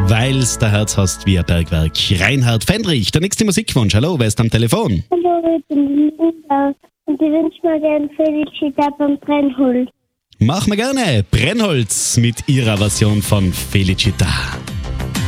Weil's der Herz hast wie ein Bergwerk. Reinhard Fendrich, der nächste Musikwunsch. Hallo, wer ist am Telefon? Hallo, ich bin Linda und ich wünsche mir gerne Felicita beim Brennholz. Machen wir gerne. Brennholz mit ihrer Version von Felicita.